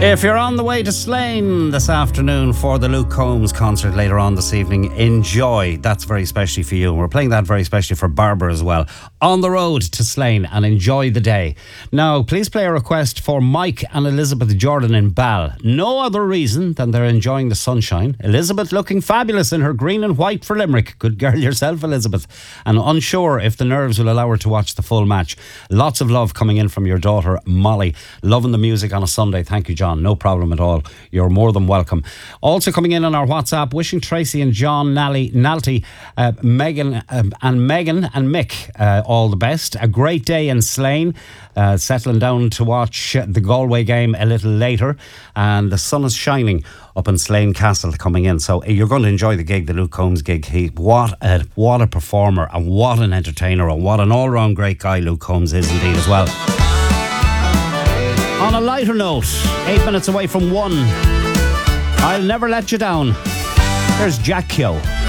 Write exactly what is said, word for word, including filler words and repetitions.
If you're on the way to Slane this afternoon for the Luke Combs concert later on this evening, enjoy. That's very specially for you. And we're playing that very specially for Barbara as well. On the road to Slane and enjoy the day. Now, please play a request for Mike and Elizabeth Jordan in Ball. No other reason than they're enjoying the sunshine. Elizabeth looking fabulous in her green and white for Limerick. Good girl yourself, Elizabeth. And unsure if the nerves will allow her to watch the full match. Lots of love coming in from your daughter, Molly. Loving the music on a Sunday. Thank you, John. No problem at all. You're more than welcome. Also coming in on our WhatsApp, wishing Tracy and John Nally, Nalty, uh, Megan um, and Megan and Mick uh, all the best. A great day in Slane. Uh, settling down to watch the Galway game a little later. And the sun is shining up in Slane Castle coming in. So you're going to enjoy the gig, the Luke Combs gig. He, what a what a performer and what an entertainer and what an all-round great guy Luke Combs is indeed as well. On a lighter note, eight minutes away from one, I'll never let you down. There's Jack Keogh.